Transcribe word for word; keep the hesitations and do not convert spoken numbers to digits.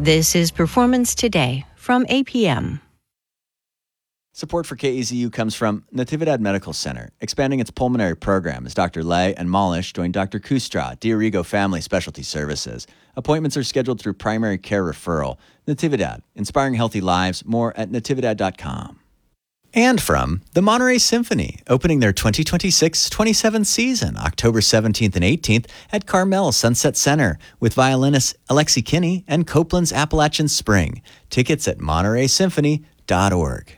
This is Performance Today from A P M. Support for K E Z U comes from Natividad Medical Center. Expanding its pulmonary program as Doctor Lay and Malish join Doctor Kustra, Diorigo Family Specialty Services. Appointments are scheduled through primary care referral. Natividad, inspiring healthy lives. More at natividad dot com. And from the Monterey Symphony, opening their twenty twenty-six twenty-seventh season, October seventeenth and eighteenth at Carmel Sunset Center, with violinists Alexi Kinney and Copeland's Appalachian Spring. Tickets at monterey symphony dot org.